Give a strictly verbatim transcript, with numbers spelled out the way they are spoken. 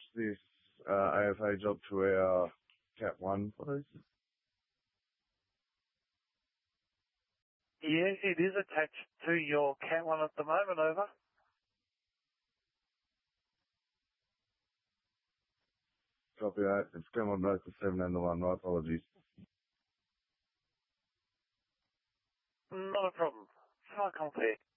this uh, A F A job to our Cat one, please? Yeah, it is attached to your Cat one at the moment, over. Copy that. It's come on both the seven and the one. My apologies. Not a problem. Far complete.